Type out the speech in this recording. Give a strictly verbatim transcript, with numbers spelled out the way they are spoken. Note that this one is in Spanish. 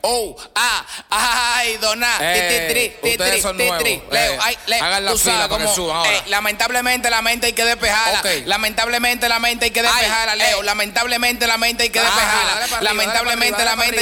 Oh, ah, ay, dona. Eh, ustedes son nuevos. Leo, Eh, ay, le, hagan la tú fila sabes para que cómo, suban ahora. eh, lamentablemente la mente hay que despejarla. Ok. Lamentablemente la mente hay que Ay, despejarla, Leo. eh. Lamentablemente la mente hay que Ajá, despejarla. dale para arriba, Lamentablemente dale la para mente